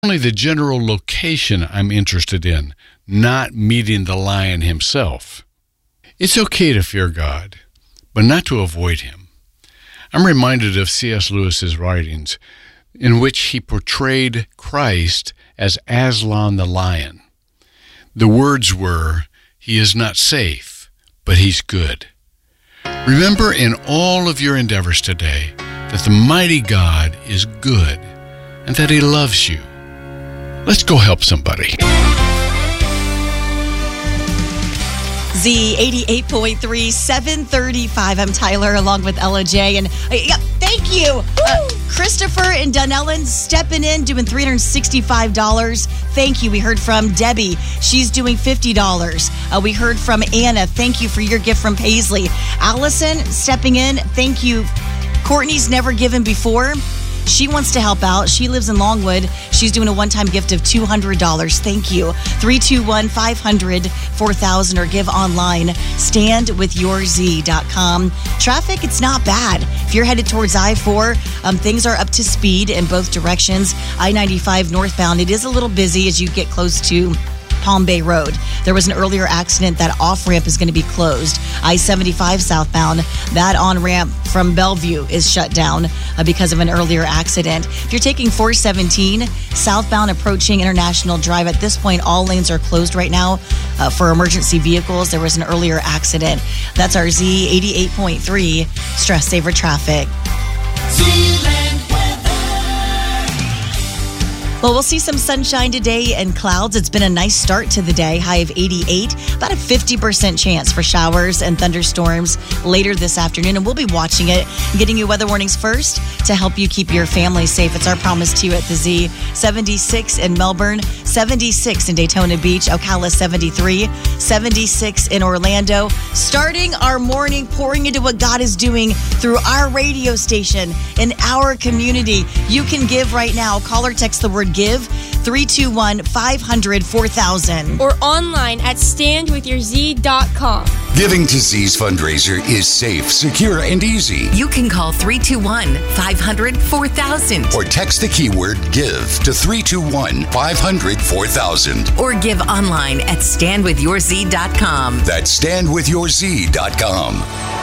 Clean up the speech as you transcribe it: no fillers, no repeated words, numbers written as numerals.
Only the general location I'm interested in, not meeting the lion himself. It's okay to fear God, but not to avoid him. I'm reminded of C.S. Lewis's writings, in which he portrayed Christ as Aslan the lion. The words were, "He is not safe, but he's good." Remember in all of your endeavors today that the mighty God is good and that he loves you. Let's go help somebody. Z88.3, 735. I'm Tyler along with Ella J. And thank you. Christopher and Dunellen stepping in, doing $365. Thank you. We heard from Debbie. She's doing $50. We heard from Anna. Thank you for your gift from Paisley. Allison stepping in. Thank you. Courtney's never given before. She wants to help out. She lives in Longwood. She's doing a one-time gift of $200. Thank you. 321-500-4000 or give online. StandWithYourZ.com. Traffic, it's not bad. If you're headed towards I-4, things are up to speed in both directions. I-95 northbound, it is a little busy as you get close to Palm Bay Road. There was an earlier accident. That off-ramp is going to be closed. I-75 southbound, that on-ramp from Bellevue is shut down because of an earlier accident. If you're taking 417 southbound approaching International Drive, at this point, all lanes are closed right now for emergency vehicles. There was an earlier accident. That's our Z88.3 Stress Saver Traffic. Well, we'll see some sunshine today and clouds. It's been a nice start to the day, high of 88. About a 50% chance for showers and thunderstorms later this afternoon. And we'll be watching it, getting you weather warnings first to help you keep your family safe. It's our promise to you at the Z. 76 in Melbourne, 76 in Daytona Beach, Ocala 73, 76 in Orlando. Starting our morning, pouring into what God is doing through our radio station in our community. You can give right now. Call or text the word give, 321-500-4000. Or online at standwithyourz.com. Giving to Z's fundraiser is safe, secure, and easy. You can call 321-500-4000. Or text the keyword give to 321-500-4000. Or give online at standwithyourz.com. That's standwithyourz.com.